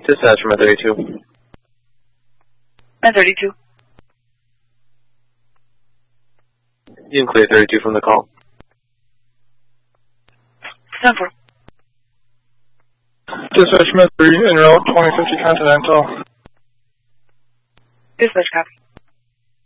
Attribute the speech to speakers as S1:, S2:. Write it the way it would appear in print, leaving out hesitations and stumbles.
S1: Dispatch from 32.
S2: 32.
S1: You can clear 32 from the call.
S2: 10-4.
S3: Dispatch Med 3, en route 2050 Continental.
S2: Dispatch copy.